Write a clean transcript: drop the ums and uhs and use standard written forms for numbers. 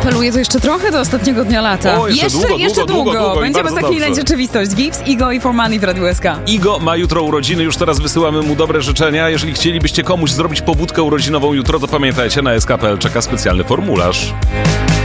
Apeluje to jeszcze trochę do ostatniego dnia lata. O, jeszcze długo. Będziemy zaklinać rzeczywistość. Gibbs, Igo i Formani w Radiu SK. Igo ma jutro urodziny, już teraz wysyłamy mu dobre życzenia. Jeżeli chcielibyście komuś zrobić pobudkę urodzinową jutro, to pamiętajcie, na sk.pl czeka specjalny formularz.